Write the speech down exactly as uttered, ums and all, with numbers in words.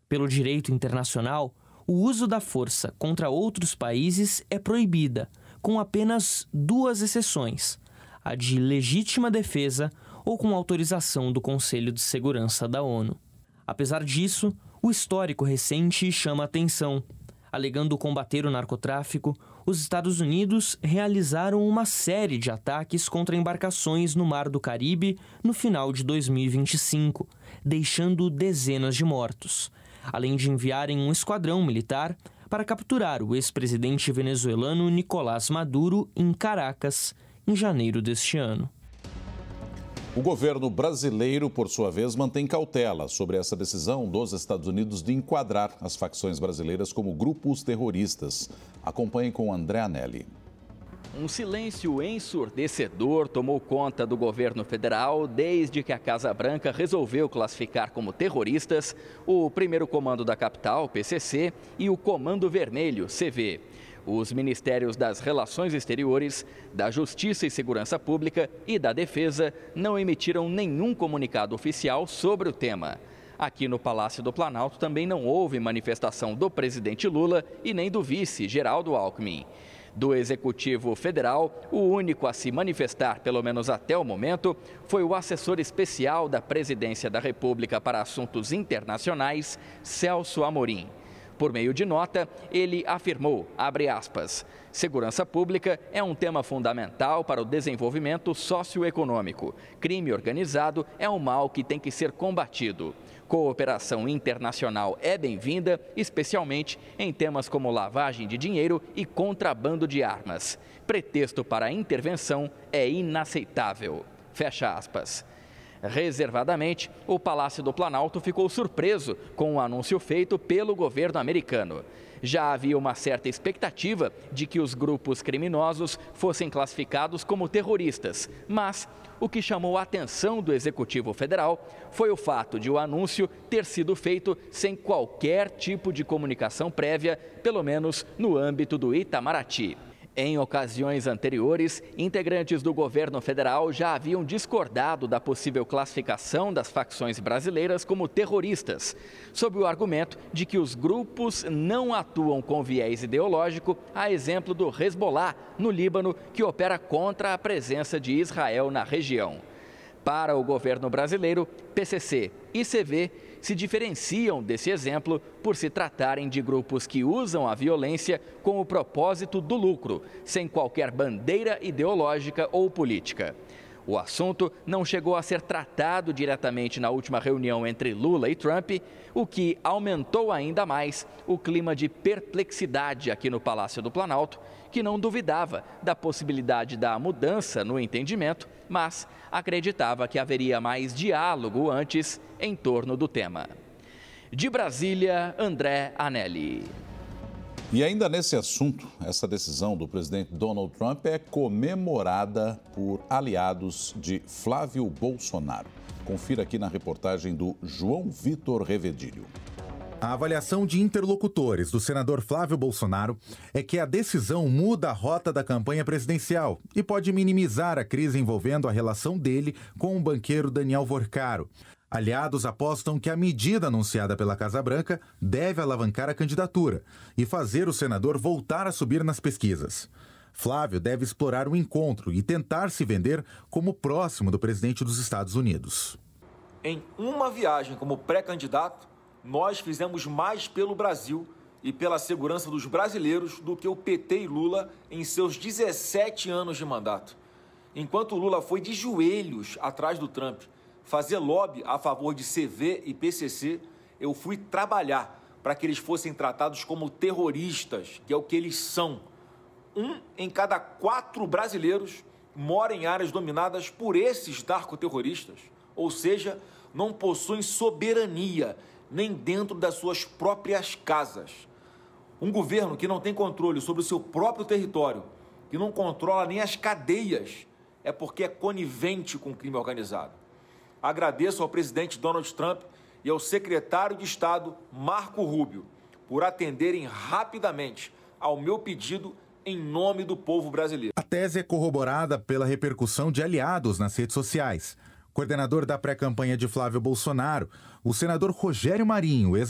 Pelo direito internacional, o uso da força contra outros países é proibida, com apenas duas exceções: a de legítima defesa ou com autorização do Conselho de Segurança da ONU. Apesar disso, o histórico recente chama atenção. Alegando combater o narcotráfico, os Estados Unidos realizaram uma série de ataques contra embarcações no Mar do Caribe no final de dois mil e vinte e cinco, deixando dezenas de mortos, além de enviarem um esquadrão militar para capturar o ex-presidente venezuelano Nicolás Maduro em Caracas, em janeiro deste ano. O governo brasileiro, por sua vez, mantém cautela sobre essa decisão dos Estados Unidos de enquadrar as facções brasileiras como grupos terroristas. Acompanhe com André Anelli. Um silêncio ensurdecedor tomou conta do governo federal desde que a Casa Branca resolveu classificar como terroristas o primeiro comando da capital, P C C, e o Comando Vermelho, C V. Os Ministérios das Relações Exteriores, da Justiça e Segurança Pública e da Defesa não emitiram nenhum comunicado oficial sobre o tema. Aqui no Palácio do Planalto também não houve manifestação do presidente Lula e nem do vice, Geraldo Alckmin. Do Executivo Federal, o único a se manifestar, pelo menos até o momento, foi o assessor especial da Presidência da República para Assuntos Internacionais, Celso Amorim. Por meio de nota, ele afirmou, abre aspas, segurança pública é um tema fundamental para o desenvolvimento socioeconômico. Crime organizado é um mal que tem que ser combatido. Cooperação internacional é bem-vinda, especialmente em temas como lavagem de dinheiro e contrabando de armas. Pretexto para a intervenção é inaceitável. Fecha aspas. Reservadamente, o Palácio do Planalto ficou surpreso com o anúncio feito pelo governo americano. Já havia uma certa expectativa de que os grupos criminosos fossem classificados como terroristas, mas o que chamou a atenção do Executivo Federal foi o fato de o anúncio ter sido feito sem qualquer tipo de comunicação prévia, pelo menos no âmbito do Itamaraty. Em ocasiões anteriores, integrantes do governo federal já haviam discordado da possível classificação das facções brasileiras como terroristas, sob o argumento de que os grupos não atuam com viés ideológico, a exemplo do Hezbollah, no Líbano, que opera contra a presença de Israel na região. Para o governo brasileiro, P C C e C V se diferenciam desse exemplo por se tratarem de grupos que usam a violência com o propósito do lucro, sem qualquer bandeira ideológica ou política. O assunto não chegou a ser tratado diretamente na última reunião entre Lula e Trump, o que aumentou ainda mais o clima de perplexidade aqui no Palácio do Planalto, que não duvidava da possibilidade da mudança no entendimento, mas acreditava que haveria mais diálogo antes em torno do tema. De Brasília, André Anelli. E ainda nesse assunto, essa decisão do presidente Donald Trump é comemorada por aliados de Flávio Bolsonaro. Confira aqui na reportagem do João Vitor Revedilho. A avaliação de interlocutores do senador Flávio Bolsonaro é que a decisão muda a rota da campanha presidencial e pode minimizar a crise envolvendo a relação dele com o banqueiro Daniel Vorcaro. Aliados apostam que a medida anunciada pela Casa Branca deve alavancar a candidatura e fazer o senador voltar a subir nas pesquisas. Flávio deve explorar o encontro e tentar se vender como próximo do presidente dos Estados Unidos. Em uma viagem como pré-candidato, nós fizemos mais pelo Brasil e pela segurança dos brasileiros do que o P T e Lula em seus dezessete anos de mandato. Enquanto Lula foi de joelhos atrás do Trump fazer lobby a favor de C V e P C C, eu fui trabalhar para que eles fossem tratados como terroristas, que é o que eles são. Um em cada quatro brasileiros mora em áreas dominadas por esses narcoterroristas, ou seja, não possuem soberania nem dentro das suas próprias casas. Um governo que não tem controle sobre o seu próprio território, que não controla nem as cadeias, é porque é conivente com o crime organizado. Agradeço ao presidente Donald Trump e ao secretário de Estado Marco Rubio por atenderem rapidamente ao meu pedido em nome do povo brasileiro. A tese é corroborada pela repercussão de aliados nas redes sociais. Coordenador da pré-campanha de Flávio Bolsonaro, o senador Rogério Marinho, ex